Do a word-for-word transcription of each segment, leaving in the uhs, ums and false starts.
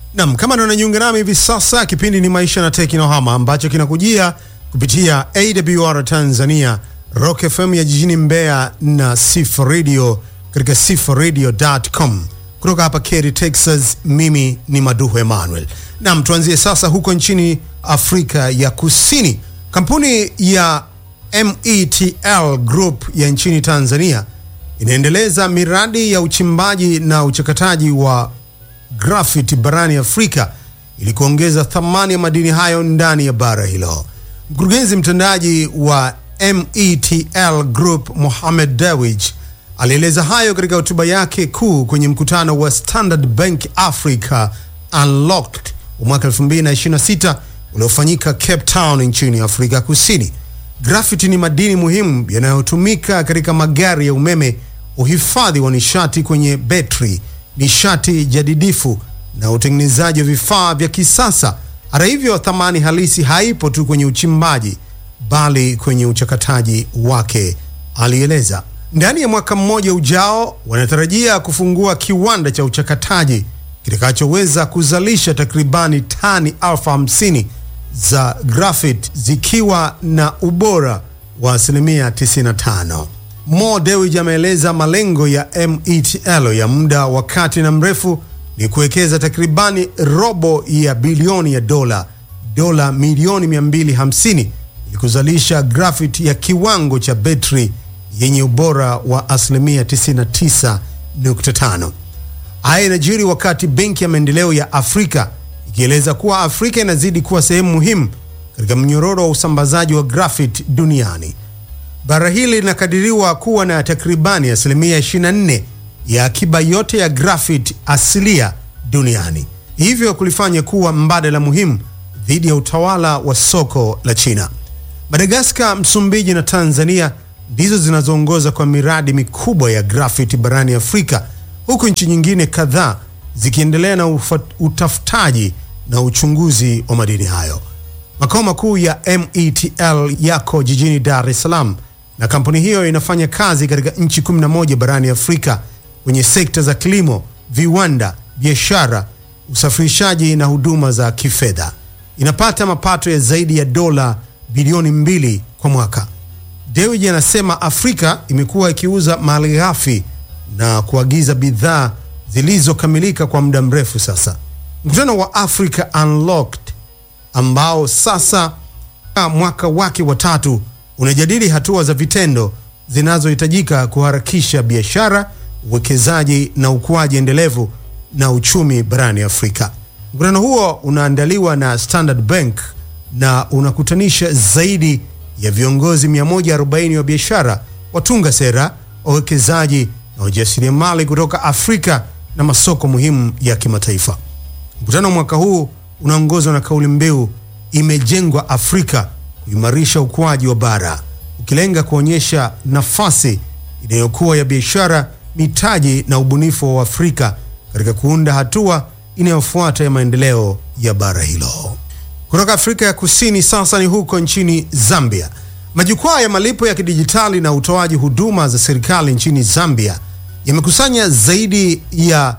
Naam, kama unajiunga nami hivi sasa, kipindi ni Maisha na Teknohama ambacho kinakujia kupitia A W R Tanzania, Rock F M ya jijini Mbeya na Sifa Radio katika sifa radio dot com. Kutoka hapa Katy, Texas, mimi ni Maduhu Emmanuel. Naam, tuanzie sasa huko nchini Afrika ya Kusini. Kampuni ya M E T L Group ya nchini Tanzania inaendeleza miradi ya uchimbaji na uchakataji wa graphite barani Afrika ili kuongeza thamani ya madini hayo ndani ya bara hilo. Mkurugenzi mtendaji wa M E T L Group, Mohamed Dewij, alieleza hayo katika hotuba yake kuu kwenye mkutano wa Standard Bank Africa Unlocked wa mwaka elfu mbili na ishirini na sita uliofanyika Cape Town nchini Afrika Kusini. Graphite ni madini muhimu yanayotumika katika magari ya umeme, uhifadhi wa nishati kwenye betri, nishati jadidifu na utengenezaji wa vifaa vya kisasa. Hata hivyo, thamani halisi haipo tu kwenye uchimbaji bali kwenye uchakataji wake, alieleza. Ndani ya mwaka mmoja ujao wanatarajia kufungua kiwanda cha uchakataji kitakachoweza kuzalisha takribani tani elfu hamsini za graphite zikiwa na ubora wa asilimia tisini na tano. Mo Dewij ameeleza malengo ya M E T L ya muda wa kati na mrefu ni kuwekeza takribani robo ya bilioni ya dola, dola milioni mia mbili hamsini ili kuzalisha graphite ya kiwango cha betri yenye ubora wa asilimia tisini na tisa nukta tano. Haya inajiri wakati Benki ya Maendeleo ya Afrika ikieleza kuwa Afrika inazidi kuwa sehemu muhimu katika mnyororo wa usambazaji wa graphite duniani. Bara hili linakadiriwa kuwa na takribani asilimia ishirini na nne ya akiba yote ya graphite asilia duniani, hivyo kulifanya kuwa mbadala muhimu dhidi ya utawala wa soko la China. Madagascar, Msumbiji na Tanzania ndizo zinazoongoza kwa miradi mikubwa ya graphite barani Afrika, huku nchi nyingine kadhaa zikiendelea na utafutaji na uchunguzi wa madini hayo. Makao makuu ya M E T L yako jijini Dar es Salaam, na kampuni hiyo inafanya kazi katika nchi kumi na moja barani Afrika kwenye sekta za kilimo, viwanda, biashara, usafirishaji na huduma za kifedha. Inapata mapato ya zaidi ya dola bilioni mbili kwa mwaka. Dewij anasema Afrika imekuwa ikiuza malighafi na kuagiza bidhaa zilizokamilika kwa muda mrefu sasa. Mkutano wa Africa Unlocked ambao sasa mwaka wake wa tatu unajadili hatua za vitendo zinazohitajika kuharakisha biashara, uwekezaji na ukuaji endelevu na uchumi barani Afrika. Mkutano huo unaandaliwa na Standard Bank na unakutanisha zaidi ya viongozi mia moja arobaini wa biashara, watunga sera, wawekezaji na wajasiriamali kutoka Afrika na masoko muhimu ya kimataifa. Mkutano mwaka huu unaongozwa na kauli mbiu imejengwa Afrika kuimarisha ukuaji wa bara, ukilenga kuonyesha nafasi inayokuwa ya biashara, mitaji na ubunifu wa Afrika katika kuunda hatua inayofuata ya maendeleo ya bara hilo. Kutoka Afrika ya Kusini sasa ni huko nchini Zambia. Majukwaa ya malipo ya kidijitali na utoaji huduma za serikali nchini Zambia yamekusanya zaidi ya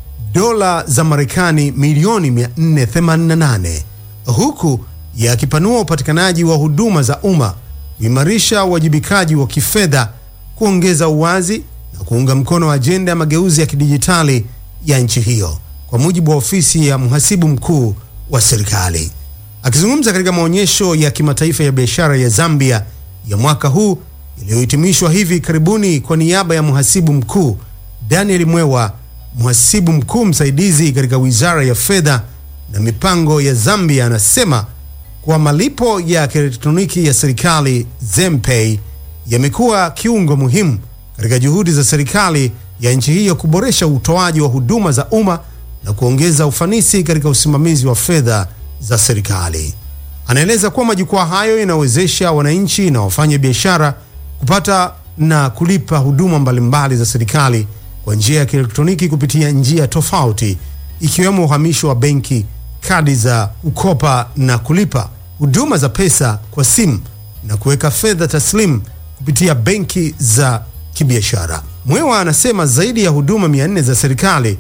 dola za Marekani milioni mia nne themanini na nane, huku yakipanua upatikanaji wa huduma za umma, kuimarisha uwajibikaji wa kifedha, kuongeza uwazi na kuunga mkono ajenda ya mageuzi ya kidijitali ya nchi hiyo, kwa mujibu wa ofisi ya mhasibu mkuu wa serikali. Akizungumza katika maonyesho ya kimataifa ya biashara ya Zambia ya mwaka huu iliyohitimishwa hivi karibuni kwa niaba ya mhasibu mkuu Daniel Mwewa, mhasibu mkuu msaidizi katika Wizara ya Fedha na Mipango ya Zambia, anasema kwa malipo ya kielektroniki ya serikali Zempay yamekuwa kiungo muhimu katika juhudi za serikali ya nchi hiyo kuboresha utoaji wa huduma za umma na kuongeza ufanisi katika usimamizi wa fedha za serikali. Anaeleza kuwa majukwaa hayo yanawezesha wananchi na wafanya biashara kupata na kulipa huduma mbalimbali za serikali kwa njia ya kielektroniki kupitia njia tofauti, ikiwemo uhamisho wa benki, kadi za kukopa na kulipa, huduma za pesa kwa simu na kuweka fedha taslimu kupitia benki za kibiashara. Mwewa anasema zaidi ya huduma mia nne za serikali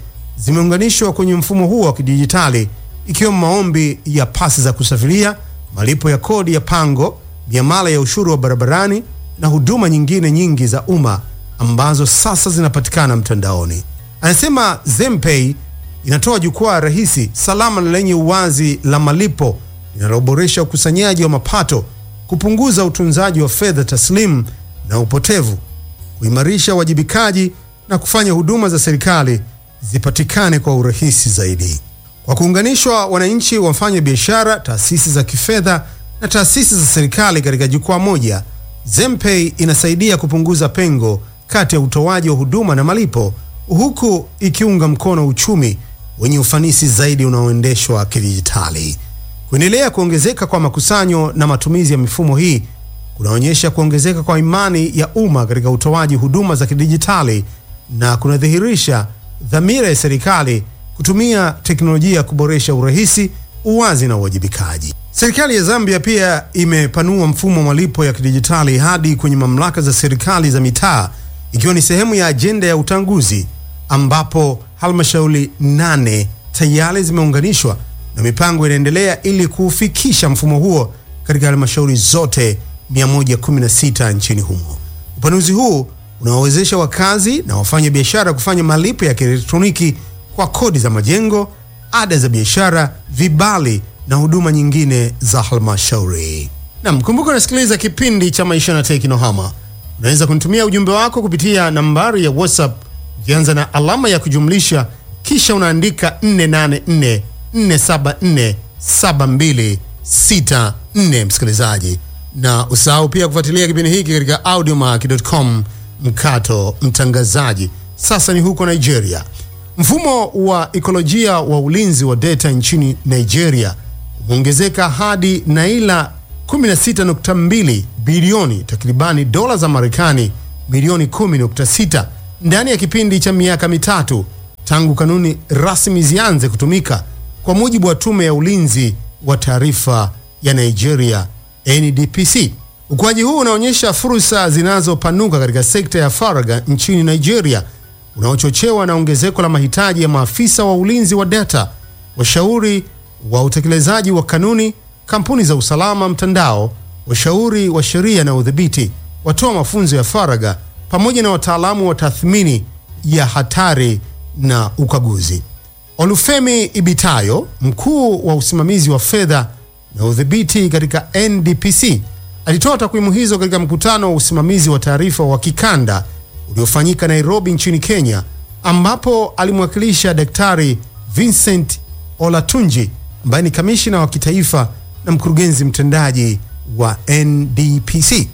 zimeunganishwa kwenye mfumo huo wa kidijitali, ikiwemo maombi ya pasi za kusafiria, malipo ya kodi ya pango, miamala ya ushuru wa barabarani na huduma nyingine nyingi za umma ambazo sasa zinapatikana mtandaoni. Anasema ZenPay inatoa jukwaa rahisi, salama na lenye uwazi la malipo linaloboresha ukusanyaji wa mapato, kupunguza utunzaji wa fedha taslimu na upotevu, kuimarisha wajibikaji na kufanya huduma za serikali zipatikane kwa urahisi zaidi. Kwa kuunganishwa wananchi, wafanya biashara, taasisi za kifedha na taasisi za serikali katika jukwaa moja, ZenPay inasaidia kupunguza pengo kati ya utoaji wa huduma na malipo, huku ikiunga mkono uchumi wenye ufanisi zaidi unaoendeshwa kidijitali. Kuendelea kuongezeka kwa makusanyo na matumizi ya mifumo hii kunaonyesha kuongezeka kwa imani ya umma katika utoaji huduma za kidijitali na kunadhihirisha dhamira ya serikali kutumia teknolojia kuboresha urahisi, uwazi na uwajibikaji. Serikali ya Zambia pia imepanua mfumo wa malipo ya kidijitali hadi kwenye mamlaka za serikali za mitaa, ikiwa ni sehemu ya ajenda ya utanguzi, ambapo halmashauri nane tayari zimeunganishwa na mipango inaendelea ili kufikisha mfumo huo katika halmashauri zote mia moja kumi na sita nchini humo. Upanuzi huu unawawezesha wakazi na wafanya biashara kufanya malipo ya kielektroniki kwa kodi za majengo, ada za biashara, vibali na huduma nyingine za halmashauri. Na mkumbuka unasikiliza kipindi cha Maisha na Teknohama. Unaweza kunitumia ujumbe wako kupitia nambari ya WhatsApp ukianza na alama ya kujumlisha kisha unaandika nne nane nne nne saba nne saba mbili sita nne, msikilizaji. Na usahau pia kufuatilia kipindi hiki katika audiomack dot com mkato mtangazaji. Sasa ni huko Nigeria. Mfumo wa ekolojia wa ulinzi wa data nchini Nigeria umeongezeka hadi naira kumi na sita nukta mbili bilioni, takribani dola za Marekani milioni kumi nukta sita ndani ya kipindi cha miaka mitatu tangu kanuni rasmi zianze kutumika, kwa mujibu wa Tume ya Ulinzi wa Taarifa ya Nigeria N D P C. Ukuaji huu unaonyesha fursa zinazopanuka katika sekta ya faragha nchini Nigeria, unaochochewa na ongezeko la mahitaji ya maafisa wa ulinzi wa data, washauri wa utekelezaji wa kanuni, kampuni za usalama mtandao, washauri wa sheria na udhibiti, watoa mafunzo ya faragha pamoja na wataalamu wa tathmini ya hatari na ukaguzi. Olufemi Ibitayo, mkuu wa usimamizi wa fedha na udhibiti katika N D P C, alitoa takwimu hizo katika mkutano wa usimamizi wa taarifa wa kikanda uliofanyika Nairobi nchini Kenya, ambapo alimwakilisha Daktari Vincent Olatunji ambaye ni kamishina wa kitaifa na mkurugenzi mtendaji wa N D P C.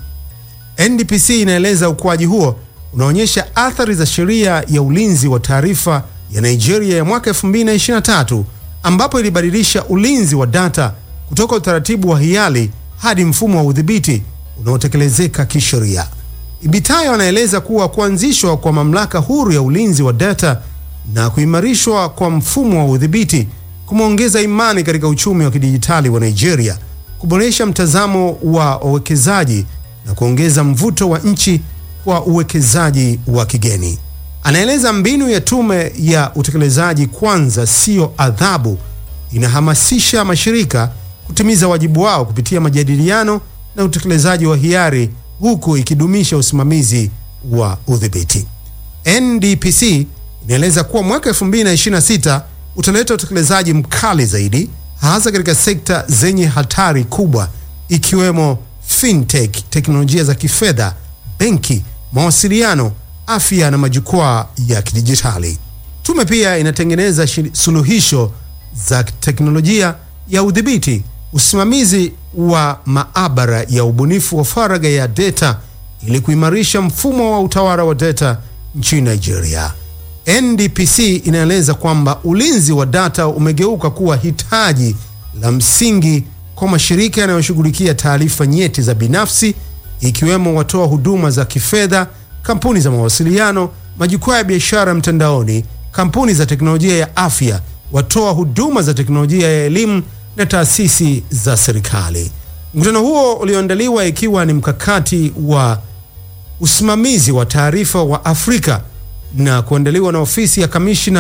N D P C inaeleza ukuaji huo unaonyesha athari za sheria ya ulinzi wa taarifa ya Nigeria ya mwaka elfu mbili na ishirini na tatu, ambapo ilibadilisha ulinzi wa data kutoka utaratibu wa hiari hadi mfumo wa udhibiti unaotekelezeka kisheria. Ibitayo anaeleza kuwa kuanzishwa kwa mamlaka huru ya ulinzi wa data na kuimarishwa kwa mfumo wa udhibiti kumeongeza imani katika uchumi wa kidijitali wa Nigeria, kuboresha mtazamo wa wawekezaji na kuongeza mvuto wa nchi kwa uwekezaji wa kigeni. Anaeleza mbinu ya tume ya utekelezaji kwanza sio adhabu inahamasisha mashirika kutimiza wajibu wao kupitia majadiliano na utekelezaji wa hiari, huku ikidumisha usimamizi wa udhibiti. N D P C inaeleza kuwa mwaka elfu mbili na ishirini na sita utaleta utekelezaji mkali zaidi, hasa katika sekta zenye hatari kubwa ikiwemo fintech, teknolojia za kifedha, benki, mawasiliano, afya na majukwaa ya kidijitali. Tume pia inatengeneza suluhisho za teknolojia ya udhibiti, usimamizi wa maabara ya ubunifu wa faragha ya data ili kuimarisha mfumo wa utawala wa data nchini Nigeria. N D P C inaeleza kwamba ulinzi wa data umegeuka kuwa hitaji la msingi kwa mashirika yanayoshughulikia taarifa nyeti za binafsi, ikiwemo watoa huduma za kifedha, kampuni za mawasiliano, majukwaa ya biashara mtandaoni, kampuni za teknolojia ya afya, watoa huduma za teknolojia ya elimu na taasisi za serikali. Mkutano huo ulioandaliwa ikiwa ni mkakati wa usimamizi wa taarifa wa Afrika na kuandaliwa na ofisi ya kamishna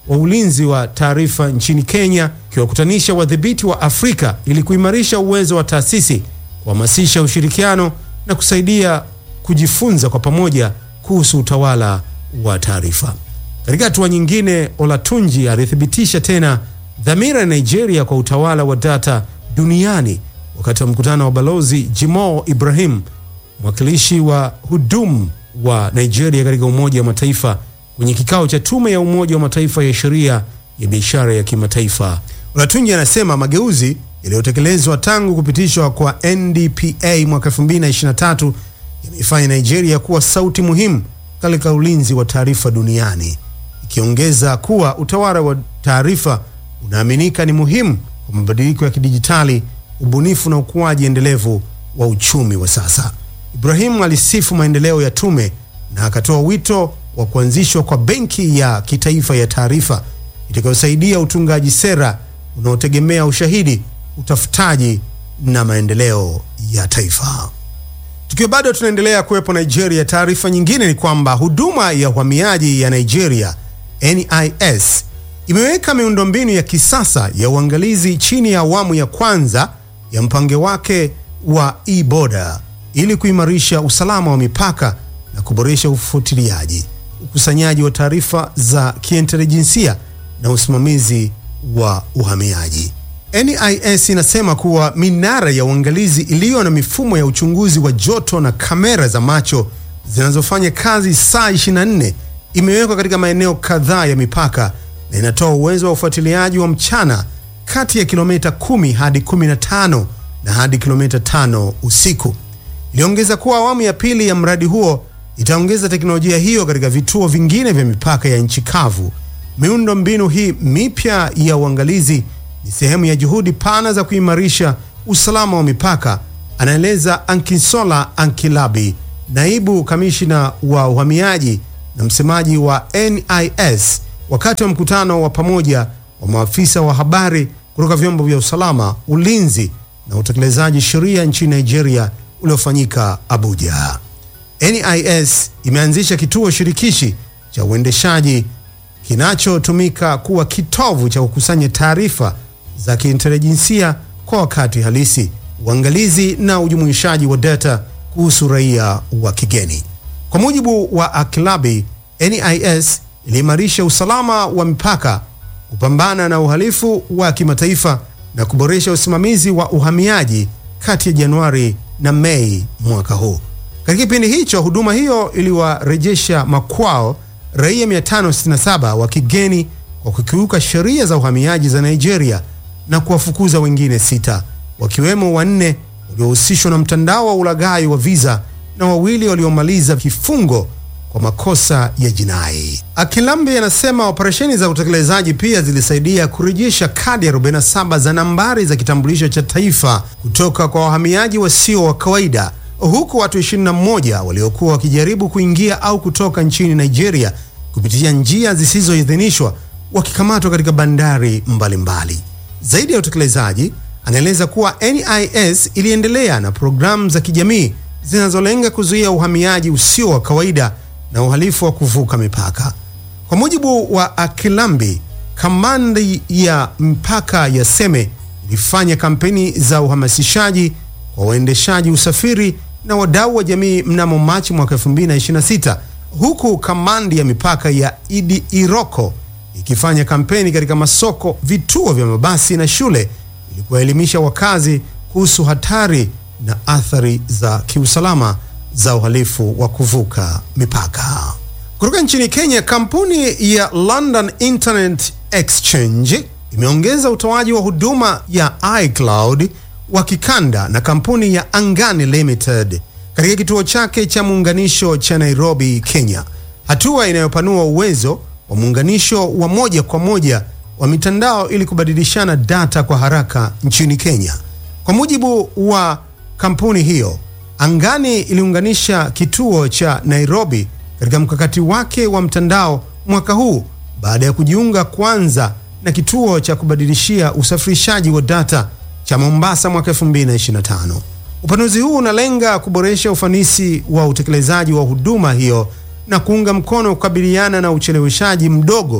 wa ulinzi wa taarifa nchini Kenya, kiwakutanisha wadhibiti wa Afrika ili kuimarisha uwezo wa taasisi, kuhamasisha ushirikiano na kusaidia kujifunza kwa pamoja kuhusu utawala wa taarifa. Katika hatua nyingine, Olatunji alithibitisha tena dhamira ya Nigeria kwa utawala wa data duniani wakati wa mkutano wa Balozi Jimoh Ibrahim, mwakilishi wa hudumu wa Nigeria katika Umoja wa Mataifa, kwenye kikao cha tume ya Umoja wa Mataifa ya sheria ya biashara ya kimataifa. Olatunji anasema mageuzi yaliyotekelezwa tangu kupitishwa kwa N D P A mwaka elfu mbili na ishirini na tatu yameifanya Nigeria kuwa sauti muhimu katika ulinzi wa taarifa duniani, ikiongeza kuwa utawala wa taarifa unaaminika ni muhimu kwa mabadiliko ya kidijitali, ubunifu na ukuaji endelevu wa uchumi wa sasa. Ibrahim alisifu maendeleo ya tume na akatoa wito wa kuanzishwa kwa benki ya kitaifa ya taarifa itakayosaidia utungaji sera unaotegemea ushahidi, utafutaji na maendeleo ya taifa. Tukiwa bado tunaendelea kuwepo Nigeria, taarifa nyingine ni kwamba huduma ya uhamiaji ya Nigeria N I S imeweka miundombinu ya kisasa ya uangalizi chini ya awamu ya kwanza ya mpango wake wa e-border ili kuimarisha usalama wa mipaka na kuboresha ufuatiliaji, ukusanyaji wa taarifa za kiintelijensia na usimamizi wa uhamiaji. N I S inasema kuwa minara ya uangalizi iliyo na mifumo ya uchunguzi wa joto na kamera za macho zinazofanya kazi saa ishirini na nne imewekwa katika maeneo kadhaa ya mipaka na inatoa uwezo wa ufuatiliaji wa mchana kati ya kilomita kumi hadi kumi na tano na hadi kilomita tano usiku. Iliongeza kuwa awamu ya pili ya mradi huo itaongeza teknolojia hiyo katika vituo vingine vya mipaka ya nchi kavu. Miundo mbinu hii mipya ya uangalizi ni sehemu ya juhudi pana za kuimarisha usalama wa mipaka, anaeleza Ankinsola Ankilabi, naibu kamishina wa uhamiaji na msemaji wa N I S, wakati wa mkutano wa pamoja wa maafisa wa habari kutoka vyombo vya usalama, ulinzi na utekelezaji sheria nchini Nigeria uliofanyika Abuja. N I S imeanzisha kituo shirikishi cha uendeshaji kinachotumika kuwa kitovu cha kukusanya taarifa za kiintelijensia kwa wakati halisi, uangalizi na ujumuishaji wa data kuhusu raia wa kigeni. Kwa mujibu wa Akilabi, N I S iliimarisha usalama wa mipaka, kupambana na uhalifu wa kimataifa na kuboresha usimamizi wa uhamiaji kati ya Januari na Mei mwaka huu. Katika kipindi hicho, huduma hiyo iliwarejesha makwao raia mia tano sitini na saba wa kigeni kwa kukiuka sheria za uhamiaji za Nigeria na kuwafukuza wengine sita, wakiwemo wanne waliohusishwa na mtandao wa ulaghai wa visa na wawili waliomaliza kifungo kwa makosa ya jinai. Akilambi anasema operesheni za utekelezaji pia zilisaidia kurejesha kadi arobaini na saba za nambari za kitambulisho cha taifa kutoka kwa wahamiaji wasio wa kawaida, huku watu ishirini na moja waliokuwa wakijaribu kuingia au kutoka nchini Nigeria kupitia njia zisizoidhinishwa wakikamatwa katika bandari mbalimbali mbali. Zaidi ya utekelezaji, anaeleza kuwa N I S iliendelea na programu za kijamii zinazolenga kuzuia uhamiaji usio wa kawaida na uhalifu wa kuvuka mipaka. Kwa mujibu wa Akilambi, kamandi ya mpaka ya Seme ilifanya kampeni za uhamasishaji kwa waendeshaji usafiri na wadau wa jamii mnamo Machi mwaka elfu mbili na ishirini na sita, huku kamandi ya mipaka ya Idi Iroko ikifanya kampeni katika masoko, vituo vya mabasi na shule ili kuwaelimisha wakazi kuhusu hatari na athari za kiusalama za uhalifu wa kuvuka mipaka. Kutoka nchini Kenya, kampuni ya London Internet Exchange imeongeza utoaji wa huduma ya iCloud wa kikanda na kampuni ya Angani Limited katika kituo chake cha muunganisho cha Nairobi, Kenya, hatua inayopanua uwezo wa muunganisho wa moja kwa moja wa mitandao ili kubadilishana data kwa haraka nchini Kenya. Kwa mujibu wa kampuni hiyo, Angani iliunganisha kituo cha Nairobi katika mkakati wake wa mtandao mwaka huu baada ya kujiunga kwanza na kituo cha kubadilishia usafirishaji wa data cha Mombasa mwaka elfu mbili na ishirini na tano. Upanuzi huu unalenga kuboresha ufanisi wa utekelezaji wa huduma hiyo na kuunga mkono kukabiliana na ucheleweshaji mdogo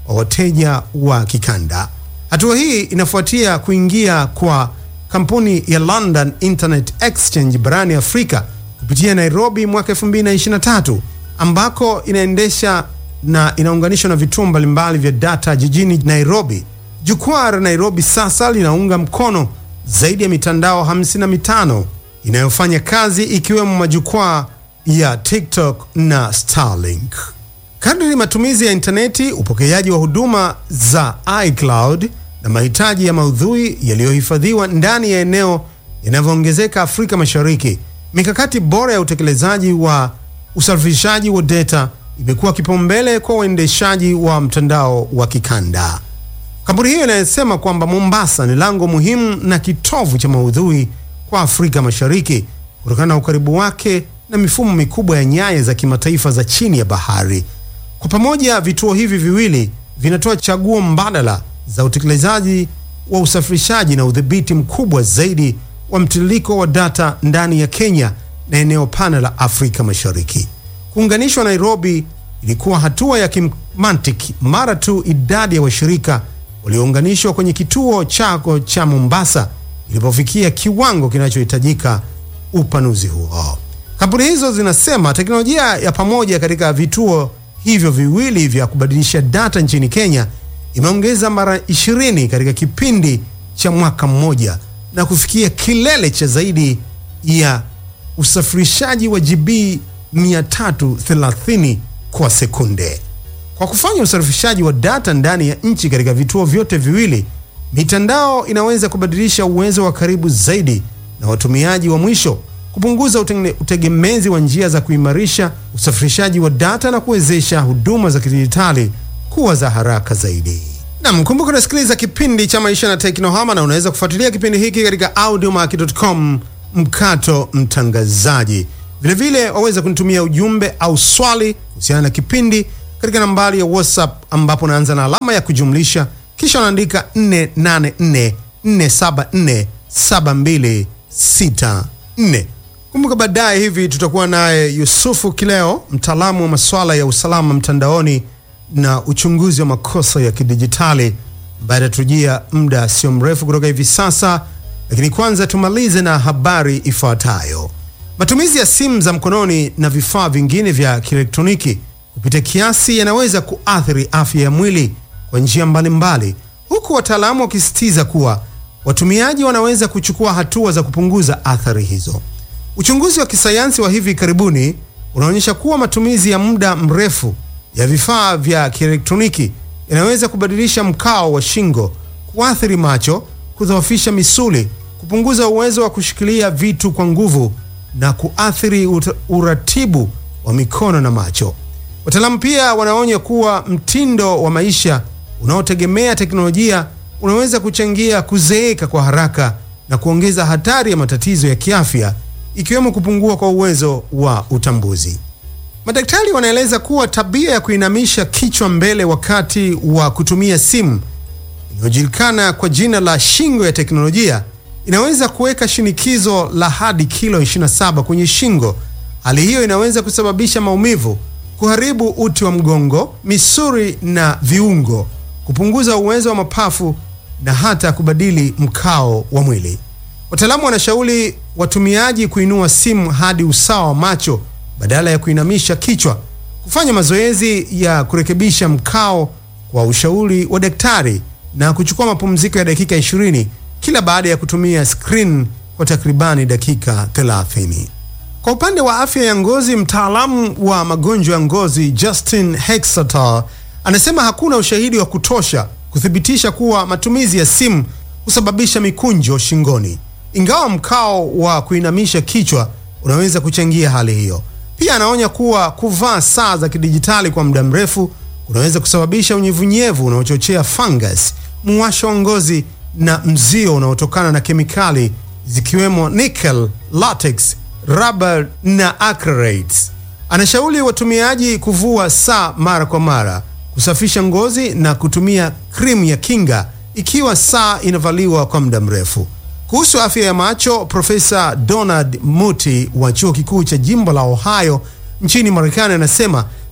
wa wateja wa kikanda. Hatua hii inafuatia kuingia kwa kampuni ya London Internet Exchange barani Afrika kupitia Nairobi mwaka elfu mbili na ishirini na tatu, ambako inaendesha na inaunganishwa na vituo mbalimbali vya data jijini Nairobi. Jukwaa la Nairobi sasa linaunga mkono zaidi ya mitandao hamsini na mitano inayofanya kazi, ikiwemo majukwaa ya TikTok na Starlink. Kadri matumizi ya interneti, upokeaji wa huduma za iCloud na mahitaji ya maudhui yaliyohifadhiwa ndani ya eneo yanavyoongezeka Afrika Mashariki, mikakati bora ya utekelezaji wa usafirishaji wa data imekuwa kipaumbele kwa uendeshaji wa mtandao wa kikanda. Kampuni hiyo inasema kwamba Mombasa ni lango muhimu na kitovu cha maudhui kwa Afrika Mashariki kutokana na ukaribu wake na mifumo mikubwa ya nyaya za kimataifa za chini ya bahari. Kwa pamoja, vituo hivi viwili vinatoa chaguo mbadala za utekelezaji wa usafirishaji na udhibiti mkubwa zaidi wa mtiririko wa data ndani ya Kenya na eneo pana la Afrika Mashariki. Kuunganishwa Nairobi ilikuwa hatua ya kimantiki mara tu idadi ya washirika waliounganishwa kwenye kituo chako cha Mombasa ilipofikia kiwango kinachohitajika upanuzi huo. Kampuni hizo zinasema teknolojia ya pamoja katika vituo hivyo viwili vya kubadilisha data nchini Kenya imeongeza mara ishirini katika kipindi cha mwaka mmoja na kufikia kilele cha zaidi ya usafirishaji wa G B mia tatu thelathini kwa sekunde. Kwa kufanya usafirishaji wa data ndani ya nchi katika vituo vyote viwili, mitandao inaweza kubadilisha uwezo wa karibu zaidi na watumiaji wa mwisho, kupunguza utegemezi wa njia za kuimarisha usafirishaji wa data na kuwezesha huduma za kidijitali kuwa za haraka zaidi. Na mkumbuka unasikiliza kipindi cha Maisha na Teknohama, na unaweza kufuatilia kipindi hiki katika audiomack dot com mkato mtangazaji. Vile vile waweza kunitumia ujumbe au swali kuhusiana na kipindi katika nambari ya WhatsApp, ambapo naanza na alama ya kujumlisha kisha unaandika nne nane nne nne saba nne saba mbili sita nne. Kumbuka baadaye hivi tutakuwa naye Yusufu Kileo, mtaalamu wa masuala ya usalama mtandaoni na uchunguzi wa makosa ya kidijitali, baada tujia muda sio mrefu kutoka hivi sasa. Lakini kwanza tumalize na habari ifuatayo. Matumizi ya simu za mkononi na vifaa vingine vya kielektroniki kupita kiasi yanaweza kuathiri afya ya mwili kwa njia mbalimbali, huku wataalamu wakisisitiza kuwa watumiaji wanaweza kuchukua hatua za kupunguza athari hizo. Uchunguzi wa kisayansi wa hivi karibuni unaonyesha kuwa matumizi ya muda mrefu ya vifaa vya kielektroniki yanaweza kubadilisha mkao wa shingo, kuathiri macho, kudhoofisha misuli, kupunguza uwezo wa kushikilia vitu kwa nguvu na kuathiri uratibu wa mikono na macho. Wataalamu pia wanaonya kuwa mtindo wa maisha unaotegemea teknolojia unaweza kuchangia kuzeeka kwa haraka na kuongeza hatari ya matatizo ya kiafya, ikiwemo kupungua kwa uwezo wa utambuzi. Madaktari wanaeleza kuwa tabia ya kuinamisha kichwa mbele wakati wa kutumia simu, inayojulikana kwa jina la shingo ya teknolojia, inaweza kuweka shinikizo la hadi kilo ishirini na saba kwenye shingo. Hali hiyo inaweza kusababisha maumivu, kuharibu uti wa mgongo, misuli na viungo, kupunguza uwezo wa mapafu na hata kubadili mkao wa mwili. Wataalamu wanashauri watumiaji kuinua simu hadi usawa wa macho badala ya kuinamisha kichwa, kufanya mazoezi ya kurekebisha mkao kwa ushauri wa daktari, na kuchukua mapumziko ya dakika ishirini kila baada ya kutumia screen kwa takribani dakika thelathini. Kwa upande wa afya ya ngozi, mtaalamu wa magonjwa ya ngozi Justin Hexator anasema hakuna ushahidi wa kutosha kuthibitisha kuwa matumizi ya simu husababisha mikunjo shingoni, ingawa mkao wa kuinamisha kichwa unaweza kuchangia hali hiyo. Pia anaonya kuwa kuvaa saa za kidijitali kwa muda mrefu kunaweza kusababisha unyevunyevu unaochochea fungus, muwasho wa ngozi na mzio unaotokana na kemikali zikiwemo nickel, latex, rubber na acrylates. Anashauri watumiaji kuvua saa mara kwa mara, kusafisha ngozi na kutumia krimu ya kinga ikiwa saa inavaliwa kwa muda mrefu. Kuhusu afya ya macho, Profesa Donald Muti wa chuo kikuu cha jimbo la Ohio nchini Marekani anasema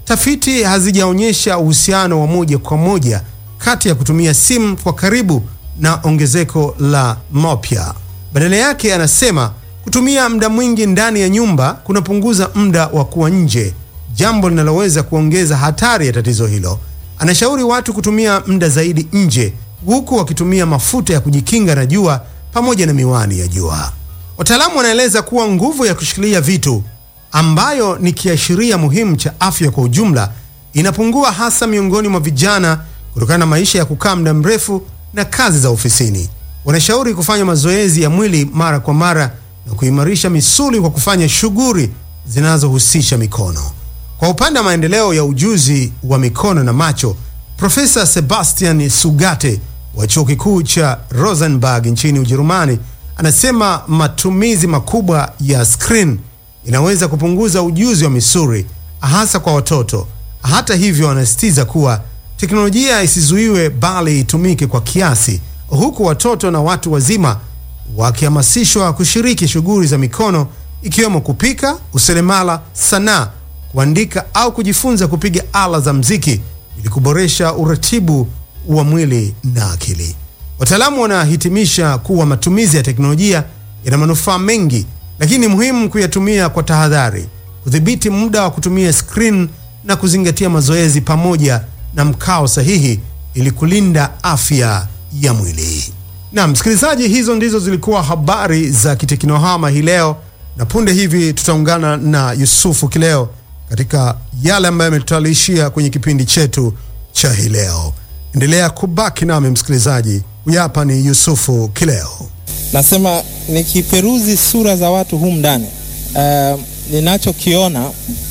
tafiti hazijaonyesha uhusiano wa moja kwa moja kati ya kutumia simu kwa karibu na ongezeko la myopia. Badala yake, anasema kutumia muda mwingi ndani ya nyumba kunapunguza muda wa kuwa nje, jambo linaloweza kuongeza hatari ya tatizo hilo. Anashauri watu kutumia muda zaidi nje, huku wakitumia mafuta ya kujikinga na jua pamoja na miwani ya jua. Wataalamu wanaeleza kuwa nguvu ya kushikilia vitu, ambayo ni kiashiria muhimu cha afya kwa ujumla, inapungua hasa miongoni mwa vijana kutokana na maisha ya kukaa muda mrefu na kazi za ofisini. Wanashauri kufanya mazoezi ya mwili mara kwa mara na kuimarisha misuli kwa kufanya shughuli zinazohusisha mikono. Kwa upande wa maendeleo ya ujuzi wa mikono na macho, Profesa Sebastian Sugate wa chuo kikuu cha Rosenberg nchini Ujerumani anasema matumizi makubwa ya screen inaweza kupunguza ujuzi wa misuli, hasa kwa watoto. Hata hivyo, anasisitiza kuwa teknolojia isizuiwe bali itumike kwa kiasi, huku watoto na watu wazima wakihamasishwa kushiriki shughuli za mikono ikiwemo kupika, useremala, sanaa, kuandika au kujifunza kupiga ala za muziki ili kuboresha uratibu wa mwili na akili. Wataalamu wanahitimisha kuwa matumizi ya teknolojia yana manufaa mengi, lakini muhimu kuyatumia kwa tahadhari, kudhibiti muda wa kutumia screen na kuzingatia mazoezi pamoja na mkao sahihi ili kulinda afya ya mwili. Na msikilizaji, hizo ndizo zilikuwa habari za kiteknohama hii leo, na punde hivi tutaungana na Yusufu Kileo katika yale ambayo yametutayarishia kwenye kipindi chetu cha hii leo. Endelea kubaki nami msikilizaji. Huyu hapa ni Yusufu Kileo. Nasema nikiperuzi sura za watu humu ndani, uh, ninachokiona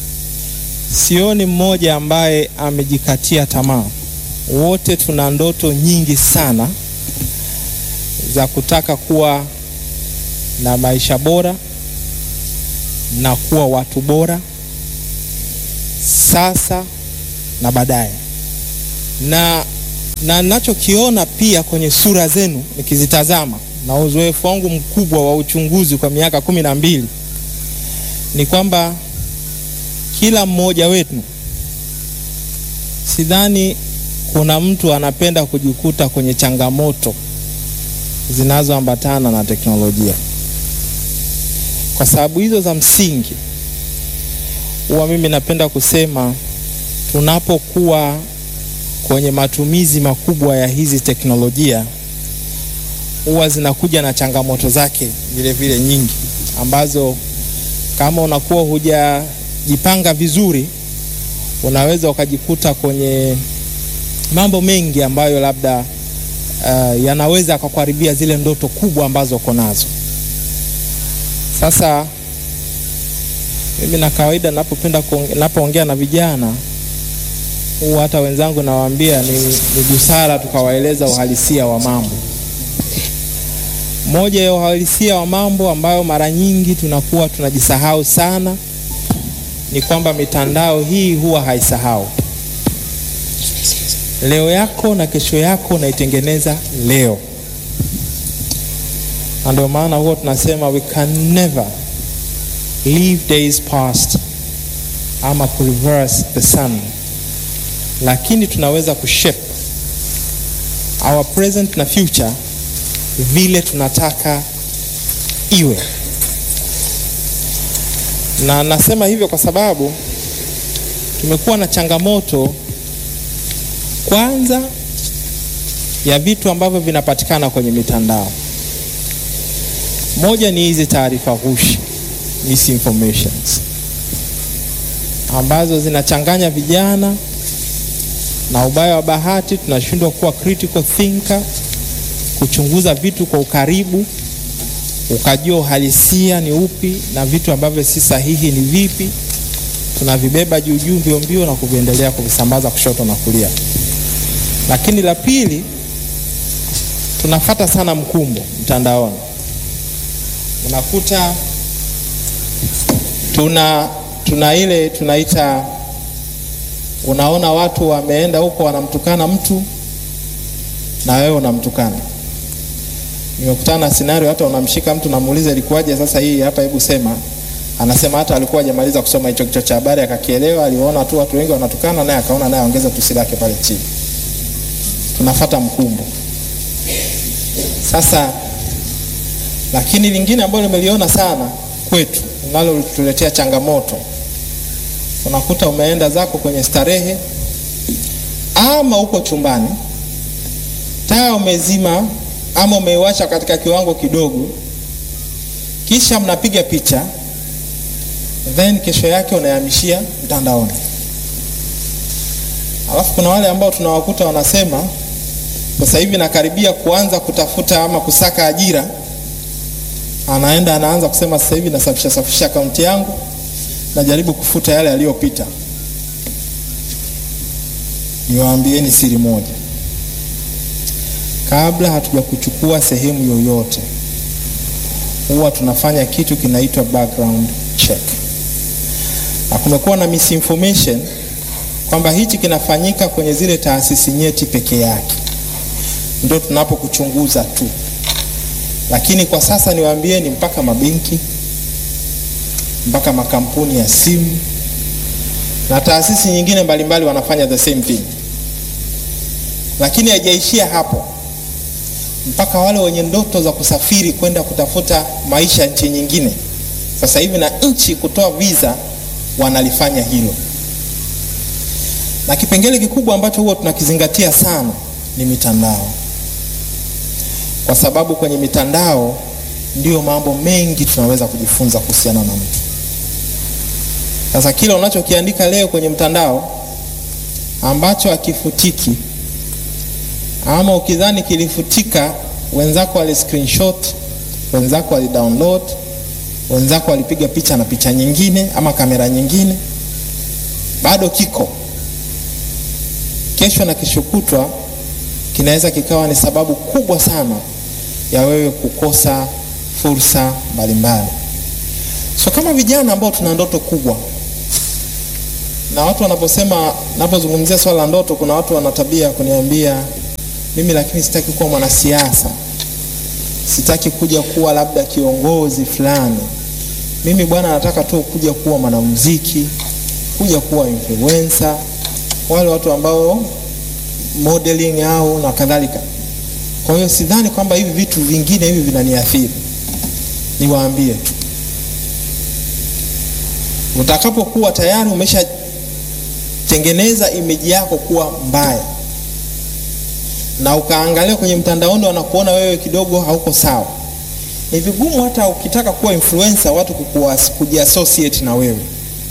sioni mmoja ambaye amejikatia tamaa. Wote tuna ndoto nyingi sana za kutaka kuwa na maisha bora na kuwa watu bora sasa na baadaye. Na na ninachokiona pia kwenye sura zenu nikizitazama na uzoefu wangu mkubwa wa uchunguzi kwa miaka kumi na mbili ni kwamba kila mmoja wetu, sidhani kuna mtu anapenda kujikuta kwenye changamoto zinazoambatana na teknolojia. Kwa sababu hizo za msingi, huwa mimi napenda kusema tunapokuwa kwenye matumizi makubwa ya hizi teknolojia, huwa zinakuja na changamoto zake vile vile nyingi, ambazo kama unakuwa hujajipanga vizuri, unaweza ukajikuta kwenye mambo mengi ambayo labda uh, yanaweza kukuharibia zile ndoto kubwa ambazo uko nazo. Sasa mimi na kawaida ninapopenda ninapoongea na vijana, huwa hata wenzangu nawaambia ni, ni busara tukawaeleza uhalisia wa mambo. Moja ya uhalisia wa mambo ambayo mara nyingi tunakuwa tunajisahau sana ni kwamba mitandao hii huwa haisahau. Leo yako na kesho yako naitengeneza leo. Ndio maana huwa tunasema we can never leave days past ama reverse the sun, lakini tunaweza kushape our present na future vile tunataka iwe. Na nasema hivyo kwa sababu tumekuwa na changamoto kwanza ya vitu ambavyo vinapatikana kwenye mitandao. Moja ni hizi taarifa ghushi, misinformations, ambazo zinachanganya vijana, na ubaya wa bahati tunashindwa kuwa critical thinker, kuchunguza vitu kwa ukaribu, ukajua uhalisia ni upi na vitu ambavyo si sahihi ni vipi. Tunavibeba juu juu mbio mbio na kuendelea kuvisambaza kushoto na kulia. Lakini la pili, tunafuata sana mkumbo mtandaoni. Unakuta tuna tuna ile tunaita, unaona watu wameenda huko wanamtukana mtu na wewe unamtukana. Nimekutana na scenario hata unamshika mtu namuuliza ilikuwaje sasa hii hapa, hebu sema. Anasema hata alikuwa hajamaliza kusoma hicho kichwa cha habari akakielewa, aliona tu watu wengi wanatukana naye akaona naye ongeza tusi lake pale chini. Tunafuata mkumbo. Sasa lakini lingine ambalo nimeliona sana kwetu nalo tuletea changamoto. Unakuta umeenda zako kwenye starehe ama uko chumbani, taa umezima ama umeiwasha katika kiwango kidogo, kisha mnapiga picha, then kesho yake unahamishia mtandaoni. Alafu kuna wale ambao tunawakuta wanasema sasa hivi nakaribia kuanza kutafuta ama kusaka ajira, anaenda anaanza kusema sasa hivi nasafisha safisha akaunti yangu, najaribu kufuta yale yaliyopita. Niwaambieni siri moja, kabla hatuja kuchukua sehemu yoyote, huwa tunafanya kitu kinaitwa background check. Na kumekuwa na misinformation kwamba hichi kinafanyika kwenye zile taasisi nyeti peke yake ndio tunapokuchunguza tu. Lakini kwa sasa niwaambieni mpaka mabenki, mpaka makampuni ya simu na taasisi nyingine mbalimbali wanafanya the same thing. Lakini haijaishia hapo. Mpaka wale wenye ndoto za kusafiri kwenda kutafuta maisha nchi nyingine, sasa hivi na nchi kutoa visa wanalifanya hilo. Na kipengele kikubwa ambacho huwa tunakizingatia sana ni mitandao. Kwa sababu kwenye mitandao ndio mambo mengi tunaweza kujifunza kuhusiana na mtu. Sasa kile unachokiandika leo kwenye mtandao ambacho hakifutiki, ama ukidhani kilifutika, wenzako wali screenshot, wenzako wali download, wenzako walipiga picha na picha nyingine ama kamera nyingine, bado kiko. Kesho na kishukutwa kinaweza kikawa ni sababu kubwa sana ya wewe kukosa fursa mbalimbali. So kama vijana ambao tuna ndoto kubwa, na watu wanaposema, napozungumzia swala la ndoto, kuna watu wana tabia kuniambia mimi lakini sitaki kuwa mwanasiasa, sitaki kuja kuwa labda kiongozi fulani, mimi bwana nataka tu kuja kuwa mwanamuziki, kuja kuwa influencer, wale watu ambao modeling au na kadhalika. Kwa hiyo sidhani kwamba hivi vitu vingine hivi vinaniathiri. Niwaambie tu, utakapokuwa tayari umesha tengeneza image yako kuwa mbaya na ukaangalia kwenye mtandaoni wanakuona wewe kidogo hauko sawa, ni vigumu hata ukitaka kuwa influencer watu kujiassociate na wewe.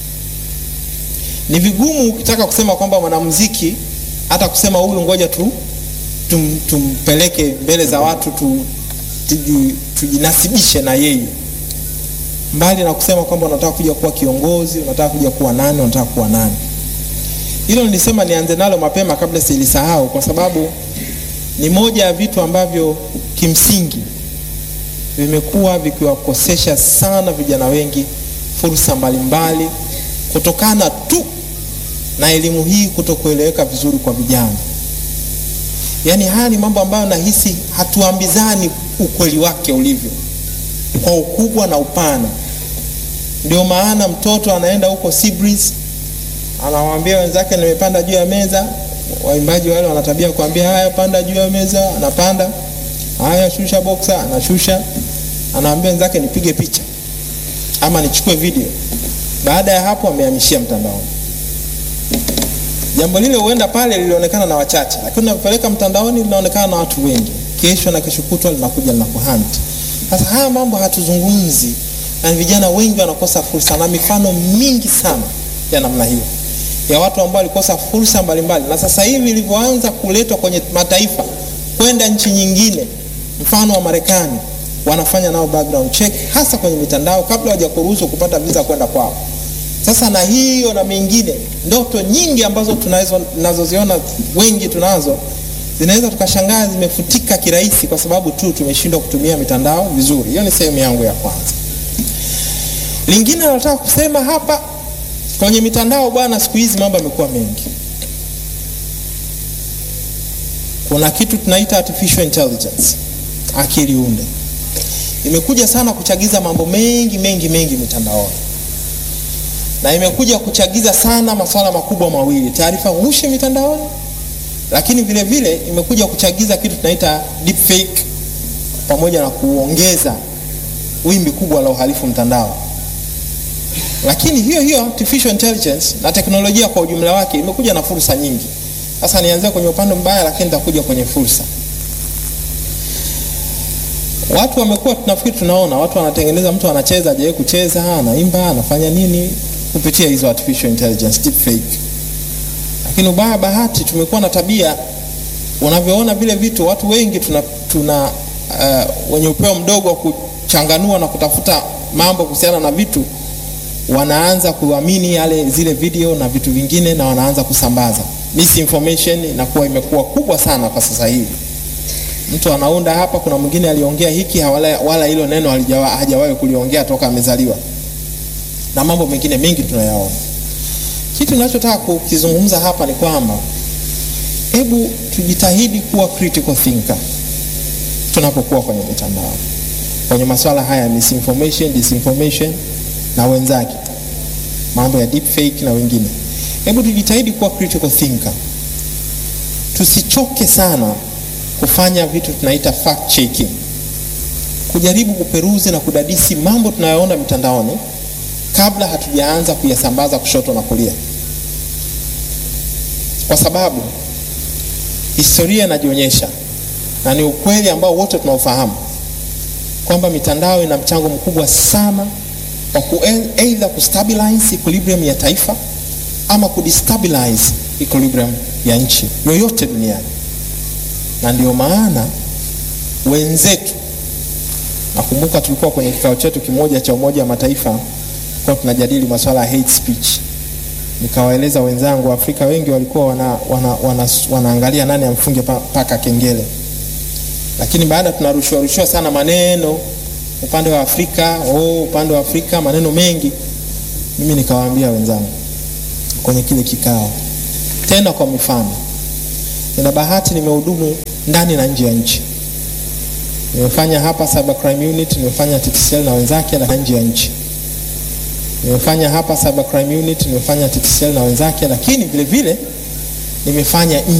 Ni vigumu ukitaka kusema kwamba mwanamuziki hata kusema huyu ngoja tu tum, tumpeleke mbele za watu tu tujinasibishe na yeye, mbali na kusema kwamba unataka kuja kuwa kiongozi, unataka kuja kuwa nani, unataka kuwa nani. Hilo nilisema nianze nalo mapema kabla silisahau, kwa sababu ni moja ya vitu ambavyo kimsingi vimekuwa vikiwakosesha sana vijana wengi fursa mbalimbali kutokana tu na elimu hii kutokueleweka vizuri kwa vijana. Yaani haya ni mambo ambayo nahisi hatuambizani ukweli wake ulivyo kwa ukubwa na upana. Ndio maana mtoto anaenda huko Seabreeze, anawaambia wenzake nimepanda juu ya meza. Waimbaji wale wanatabia kuambia haya panda juu ya meza, anapanda. Haya shusha boxer, anashusha. Anaambia wenzake nipige picha ama nichukue video. Baada ya hapo amehamishia mtandaoni. Jambo lile huenda pale lilionekana na wachache, lakini unapeleka mtandaoni linaonekana na watu wengi. Kesho na kesho kutwa linakuja linakuhunt. Sasa haya mambo hatuzungumzi, na vijana wengi wanakosa fursa, na mifano mingi sana ya namna hiyo ya watu ambao walikosa fursa mbalimbali. Na sasa hivi ilivyoanza kuletwa kwenye mataifa kwenda nchi nyingine, mfano wa Marekani, wanafanya nao background check hasa kwenye mitandao kabla hawajakuruhusu kupata visa kwenda kwao. Sasa na hiyo na mengine, ndoto nyingi ambazo tunazo tunazoziona wengi tunazo, zinaweza tukashangaa zimefutika kirahisi kwa sababu tu tumeshindwa kutumia mitandao vizuri. Hiyo ni sehemu yangu ya kwanza. Lingine nataka kusema hapa, kwenye mitandao bwana, siku hizi mambo yamekuwa mengi. Kuna kitu tunaita artificial intelligence, akili unde. Imekuja sana kuchagiza mambo mengi mengi mengi mitandaoni. na imekuja kuchagiza sana masuala makubwa mawili: taarifa ghushi mitandaoni, lakini vile vile imekuja kuchagiza kitu tunaita deepfake, pamoja na kuongeza wimbi kubwa la uhalifu mtandao. Lakini hiyo hiyo artificial intelligence na teknolojia kwa ujumla wake imekuja na fursa nyingi. Sasa nianze kwenye upande mbaya, lakini nitakuja kwenye fursa. Watu wamekuwa, tunafikiri tunaona watu wanatengeneza, mtu anacheza hajawahi kucheza, anaimba, anafanya nini kupitia hizo artificial intelligence, deepfake. Lakini ubaya bahati, tumekuwa na tabia, unavyoona vile vitu, watu wengi tuna, tuna uh, wenye upeo mdogo wa kuchanganua na kutafuta mambo kuhusiana na vitu, wanaanza kuamini yale zile video na vitu vingine, na wanaanza kusambaza. Misinformation inakuwa imekuwa kubwa sana kwa sasa hivi. Mtu anaunda hapa, kuna mwingine aliongea hiki, wala wala hilo neno hajawahi kuliongea toka amezaliwa, na mambo mengine mengi tunayaona. Kitu ninachotaka kukizungumza hapa ni kwamba hebu tujitahidi kuwa critical thinker tunapokuwa kwenye mitandao, kwenye masuala haya misinformation, disinformation na wenzake, mambo ya deepfake na wengine. Hebu tujitahidi kuwa critical thinker. Tusichoke sana kufanya vitu tunaita fact checking, kujaribu kuperuzi na kudadisi mambo tunayoona mitandaoni kabla hatujaanza kuyasambaza kushoto na kulia, kwa sababu historia inajionyesha, na ni ukweli ambao wote tunaufahamu, kwamba mitandao ina mchango mkubwa sana wa ku either kustabilize equilibrium ya taifa ama kudestabilize equilibrium ya nchi yoyote duniani. Na ndio maana wenzetu, nakumbuka tulikuwa kwenye kikao chetu kimoja cha Umoja wa Mataifa, kwa tunajadili masuala ya hate speech. Nikawaeleza wenzangu wa Afrika wengi walikuwa wana, wana, wana, wanaangalia nani amfunge paka kengele. Lakini baada tunarushwa rushwa sana maneno upande wa Afrika, oh upande wa Afrika maneno mengi. Mimi nikawaambia wenzangu kwenye kile kikao, tena kwa mifano. Nina bahati nimehudumu ndani na nje ya nchi. Nimefanya hapa cyber crime unit, nimefanya T T C L na wenzake na nje ya nchi. Nimefanya hapa cyber crime unit, nimefanya T T C L na wenzake, lakini vile vile nimefanya